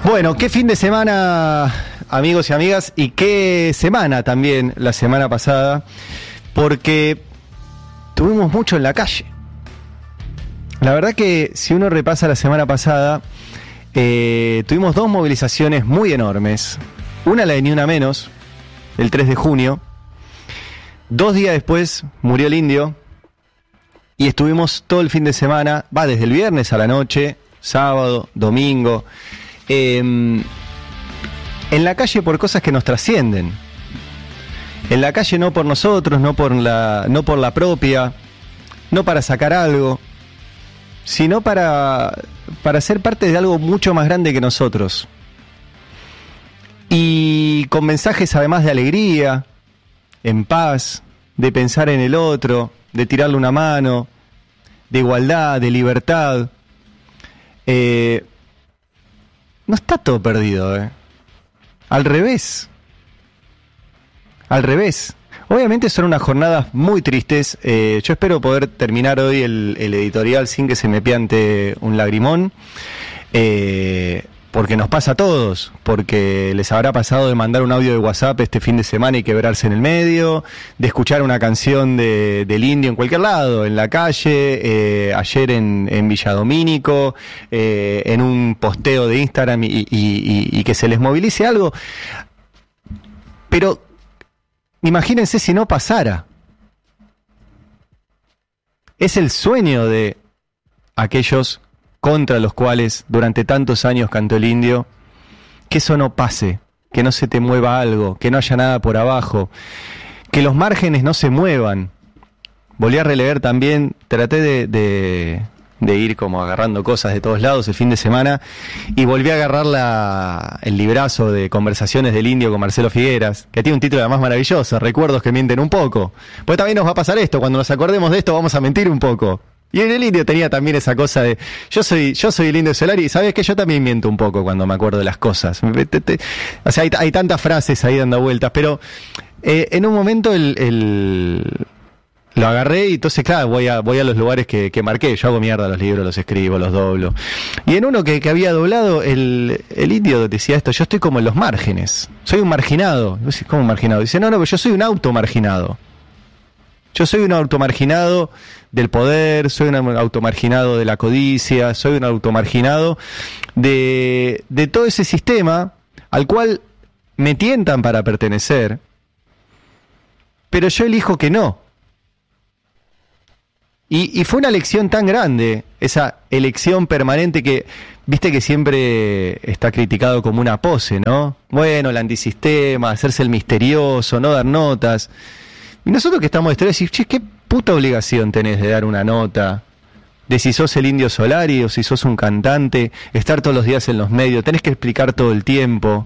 Bueno, qué fin de semana, amigos y amigas, y qué semana también la semana pasada, porque tuvimos mucho en la calle. La verdad que si uno repasa la semana pasada, tuvimos dos movilizaciones muy enormes. Una, la de Ni Una Menos, el 3 de junio. 2 días después murió el Indio y estuvimos todo el fin de semana, desde el viernes a la noche, sábado, domingo, en la calle por cosas que nos trascienden. En la calle no por nosotros, no por la propia, no para sacar algo, sino para ser parte de algo mucho más grande que nosotros. Y con mensajes además de alegría, en paz, de pensar en el otro, de tirarle una mano, de igualdad, de libertad. No está todo perdido, Al revés. Al revés. Obviamente son unas jornadas muy tristes. Yo espero poder terminar hoy el editorial sin que se me piante un lagrimón. Porque nos pasa a todos, porque les habrá pasado de mandar un audio de WhatsApp este fin de semana y quebrarse en el medio, de escuchar una canción del Indio en cualquier lado, en la calle, ayer en Villadomínico, en un posteo de Instagram y que se les movilice algo. Pero imagínense si no pasara. Es el sueño de aquellos contra los cuales durante tantos años cantó el Indio, que eso no pase, que no se te mueva algo, que no haya nada por abajo, que los márgenes no se muevan. Volví a releer también, traté de ir como agarrando cosas de todos lados el fin de semana, y volví a agarrar el librazo de Conversaciones del Indio con Marcelo Figueras, que tiene un título además maravilloso, Recuerdos que mienten un poco. Pues también nos va a pasar esto, cuando nos acordemos de esto vamos a mentir un poco. Y en el Indio tenía también esa cosa de yo soy el Indio Solari, y sabes que yo también miento un poco cuando me acuerdo de las cosas. O sea, hay tantas frases ahí dando vueltas, pero en un momento lo agarré y entonces, claro, voy a los lugares que marqué. Yo hago mierda los libros, los escribo, los doblo. Y en uno que había doblado, el Indio decía esto: yo estoy como en los márgenes, soy un marginado. Y vos decís, ¿cómo un marginado? Dice, no, pero yo soy un automarginado. Yo soy un automarginado del poder, soy un automarginado de la codicia, soy un automarginado de todo ese sistema al cual me tientan para pertenecer, pero yo elijo que no. Y fue una elección tan grande, esa elección permanente que, viste que siempre está criticado como una pose, ¿no? Bueno, el antisistema, hacerse el misterioso, no dar notas. Y nosotros que estamos de historia decimos, che, ¿qué puta obligación tenés de dar una nota? De si sos el Indio Solari o si sos un cantante, estar todos los días en los medios, tenés que explicar todo el tiempo.